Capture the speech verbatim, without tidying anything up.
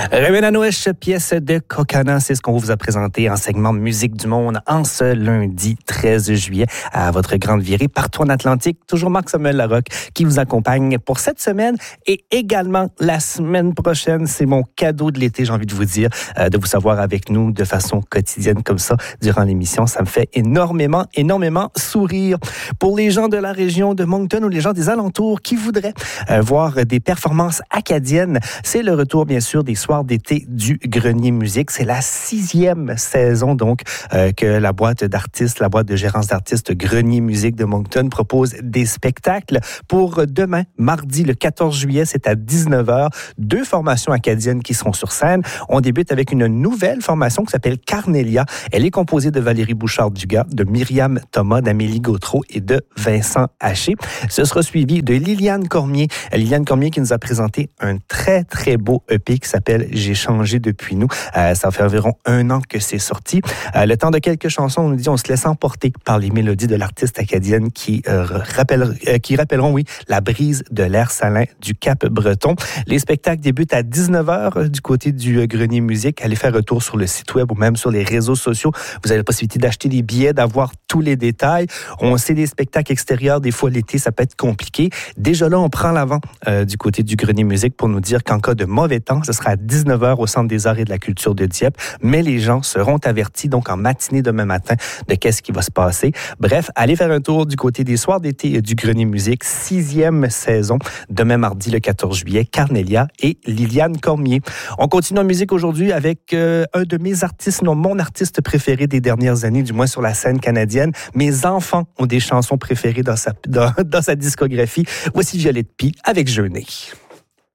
Rémi Noël, pièce de Kokana, c'est ce qu'on vous a présenté en segment Musique du Monde en ce lundi treize juillet à votre grande virée partout en Atlantique. Toujours Marc-Samuel Larocque qui vous accompagne pour cette semaine et également la semaine prochaine. C'est mon cadeau de l'été, j'ai envie de vous dire, euh, de vous savoir avec nous de façon quotidienne comme ça durant l'émission. Ça me fait énormément, énormément sourire. Pour les gens de la région de Moncton ou les gens des alentours qui voudraient euh, voir des performances acadiennes, c'est le retour bien sûr des soirs d'été du Grenier Musique. C'est la sixième saison donc euh, que la boîte d'artistes, la boîte de gérance d'artistes Grenier Musique de Moncton propose des spectacles. Pour demain, mardi le quatorze juillet, c'est à dix-neuf heures. Deux formations acadiennes qui seront sur scène. On débute avec une nouvelle formation qui s'appelle Carnelia. Elle est composée de Valérie Bouchard-Dugas, de Myriam Thomas, d'Amélie Gautreau et de Vincent Haché. Ce sera suivi de Liliane Cormier. Liliane Cormier qui nous a présenté un très, très beau E P qui s'appelle « J'ai changé depuis nous ». Euh, ça fait environ un an que c'est sorti. Euh, le temps de quelques chansons, on nous dit on se laisse emporter par les mélodies de l'artiste acadienne qui, euh, rappelle, euh, qui rappelleront, oui, la brise de l'air salin du Cap-Breton. Les spectacles débutent à dix-neuf heures du côté du euh, Grenier Musique. Allez faire un tour sur le site web ou même sur les réseaux sociaux. Vous avez la possibilité d'acheter des billets, d'avoir tous les détails. On sait des spectacles extérieurs, des fois l'été, ça peut être compliqué. Déjà là, on prend l'avant euh, du côté du Grenier Musique pour nous dire qu'en cas de mauvais temps, ce sera à dix-neuf heures au Centre des arts et de la culture de Dieppe. Mais les gens seront avertis donc en matinée demain matin de qu'est-ce qui va se passer. Bref, allez faire un tour du côté des soirs d'été du Grenier Musique, sixième saison, demain mardi le quatorze juillet, Carnelia et Liliane Cormier. On continue en musique aujourd'hui avec euh, un de mes artistes, non, mon artiste préféré des dernières années, du moins sur la scène canadienne. Mes enfants ont des chansons préférées dans sa, dans, dans sa discographie. Voici Violette Pie avec Jeûner.